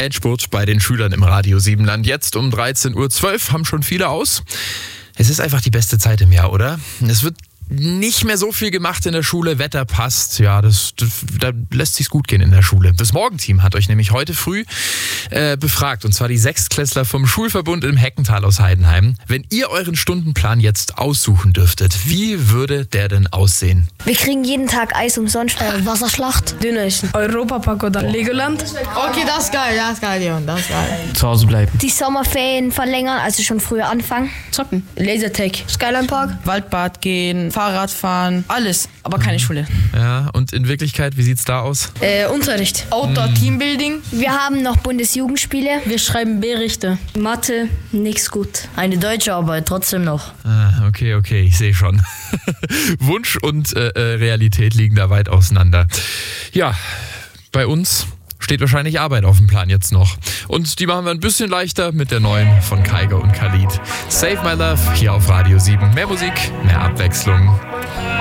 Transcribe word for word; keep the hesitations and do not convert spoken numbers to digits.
Endspurt bei den Schülern im Radio Siebenland. Jetzt um dreizehn Uhr zwölf haben schon viele aus. Es ist einfach die beste Zeit im Jahr, oder? Es wird nicht mehr so viel gemacht in der Schule, Wetter passt, ja, das, das da lässt sich's gut gehen in der Schule. Das Morgenteam hat euch nämlich heute früh äh, befragt, und zwar die Sechstklässler vom Schulverbund im Heckental aus Heidenheim. Wenn ihr euren Stundenplan jetzt aussuchen dürftet, wie würde der denn aussehen? Wir kriegen jeden Tag Eis umsonst, äh, Wasserschlacht, Dönerchen, Europapark oder Legoland. Okay, das ist geil, das ist geil, Leon, das ist geil. Zu Hause bleiben. Die Sommerferien verlängern, also schon früher anfangen. Zocken. Lasertag, Skyline Park, Waldbad gehen, Fahrrad fahren, alles, aber keine Schule. Ja, und in Wirklichkeit, wie sieht's da aus? äh, Unterricht. Outdoor Teambuilding. Wir haben noch Bundesjugendspiele. Wir schreiben Berichte. Mathe, nix gut. Eine deutsche Arbeit, trotzdem noch. Ah, okay, okay, ich sehe schon. Wunsch und äh, Realität liegen da weit auseinander. Ja, bei uns steht wahrscheinlich Arbeit auf dem Plan jetzt noch. Und die machen wir ein bisschen leichter mit der neuen von Kaigo und Khalid. Save My Love hier auf Radio sieben. Mehr Musik, mehr Abwechslung.